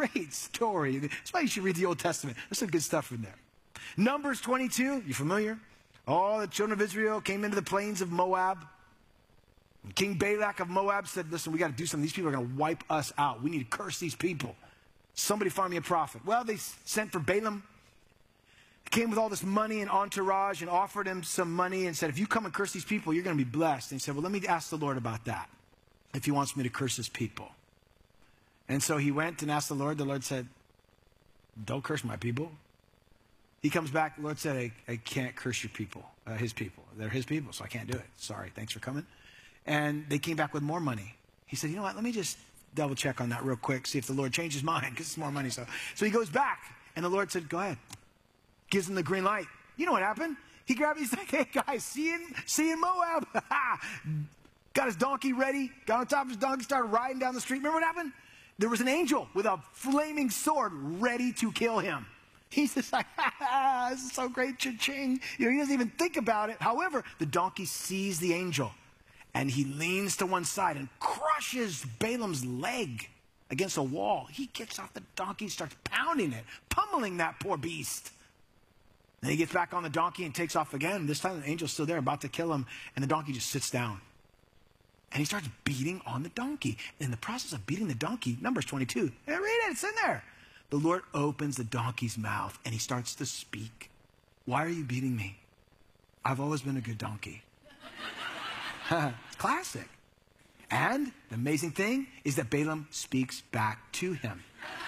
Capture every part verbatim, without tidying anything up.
great story. That's why you should read the Old Testament. There's some good stuff in there. Numbers twenty-two, you familiar? All the children of Israel came into the plains of Moab. King Balak of Moab said, listen, we got to do something. These people are going to wipe us out. We need to curse these people. Somebody find me a prophet. Well, they sent for Balaam. He came with all this money and entourage and offered him some money and said, if you come and curse these people, you're going to be blessed. And he said, well, let me ask the Lord about that, if he wants me to curse his people. And so he went and asked the Lord. The Lord said, don't curse my people. He comes back. The Lord said, I, I can't curse your people, uh, his people. They're his people, so I can't do it. Sorry, thanks for coming. And they came back with more money. He said, you know what, let me just double check on that real quick, see if the Lord changed his mind, because it's more money. So, so he goes back, and the Lord said, go ahead. Gives him the green light. You know what happened? He grabbed, he's like, hey guys, see you in, see you in Moab. Got his donkey ready, got on top of his donkey, started riding down the street. Remember what happened? There was an angel with a flaming sword ready to kill him. He's just like, ha, ha, this is so great, cha-ching. You know, he doesn't even think about it. However, the donkey sees the angel, and he leans to one side and crushes Balaam's leg against a wall. He gets off the donkey, starts pounding it, pummeling that poor beast. Then he gets back on the donkey and takes off again. This time the angel's still there, about to kill him, and the donkey just sits down. And he starts beating on the donkey. In the process of beating the donkey, Numbers twenty-two, hey, read it, it's in there. The Lord opens the donkey's mouth, and he starts to speak. Why are you beating me? I've always been a good donkey. Classic. And the amazing thing is that Balaam speaks back to him.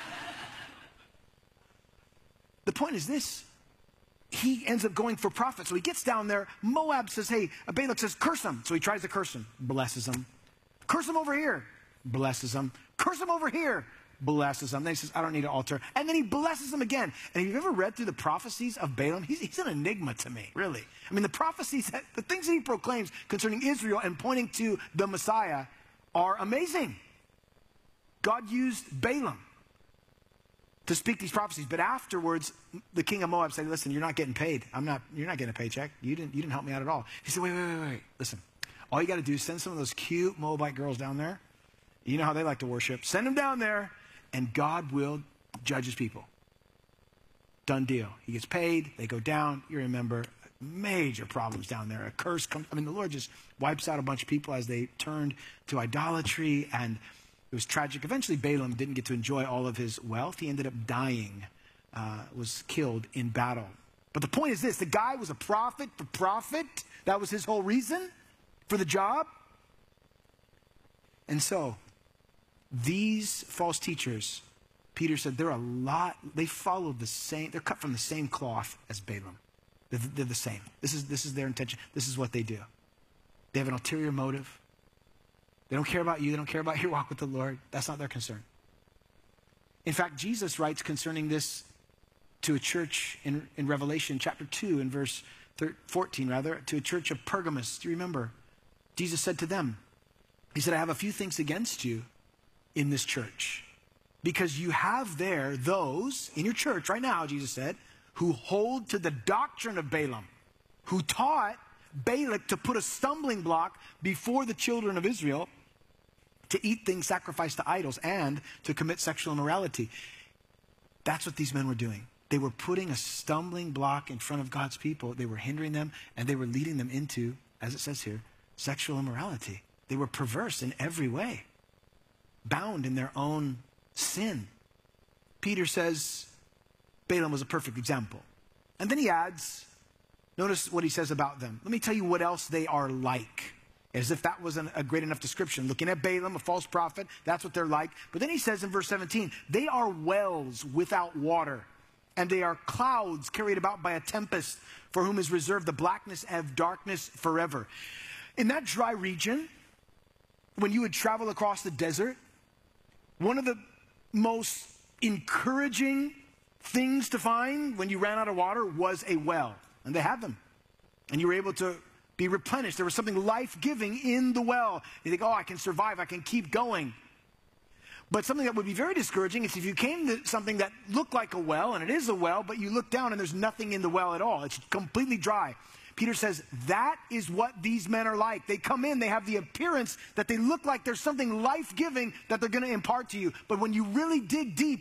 The point is this. He ends up going for profit. So he gets down there. Moab says, hey, Balak says, curse him. So he tries to curse him. Blesses him. Curse him over here. Blesses him. Curse him over here. Blesses him. Then he says, I don't need an altar. And then he blesses him again. And have you ever read through the prophecies of Balaam? He's, he's an enigma to me, really. I mean, the prophecies, that, the things that he proclaims concerning Israel and pointing to the Messiah are amazing. God used Balaam to speak these prophecies, but afterwards, the king of Moab said, listen, you're not getting paid. I'm not, you're not getting a paycheck. You didn't, you didn't help me out at all. He said, wait, wait, wait, wait. Listen, all you got to do is send some of those cute Moabite girls down there. You know how they like to worship. Send them down there, and God will judge his people. Done deal. He gets paid. They go down. You remember major problems down there. A curse comes. I mean, the Lord just wipes out a bunch of people as they turned to idolatry, and it was tragic. Eventually, Balaam didn't get to enjoy all of his wealth. He ended up dying, uh, was killed in battle. But the point is this. The guy was a prophet for profit. That was his whole reason for the job. And so, these false teachers, Peter said, they're a lot, they follow the same, they're cut from the same cloth as Balaam. They're, they're the same. This is, this is their intention. This is what they do. They have an ulterior motive. They don't care about you. They don't care about your walk with the Lord. That's not their concern. In fact, Jesus writes concerning this to a church in, in Revelation chapter two in verse fourteen, rather, to a church of Pergamos. Do you remember? Jesus said to them, he said, I have a few things against you in this church, because you have there those in your church right now, Jesus said, who hold to the doctrine of Balaam, who taught Balak to put a stumbling block before the children of Israel to eat things sacrificed to idols and to commit sexual immorality. That's what these men were doing. They were putting a stumbling block in front of God's people. They were hindering them, and they were leading them into, as it says here, sexual immorality. They were perverse in every way, bound in their own sin. Peter says Balaam was a perfect example. And then he adds, notice what he says about them. Let me tell you what else they are like. As if that wasn't a great enough description. Looking at Balaam, a false prophet, that's what they're like. But then he says in verse seventeen, they are wells without water, and they are clouds carried about by a tempest, for whom is reserved the blackness of darkness forever. In that dry region, when you would travel across the desert, one of the most encouraging things to find when you ran out of water was a well. And they had them. And you were able to be replenished. There was something life-giving in the well. You think, oh, I can survive. I can keep going. But something that would be very discouraging is if you came to something that looked like a well, and it is a well, but you look down and there's nothing in the well at all. It's completely dry. Peter says, that is what these men are like. They come in, they have the appearance that they look like there's something life-giving that they're going to impart to you. But when you really dig deep,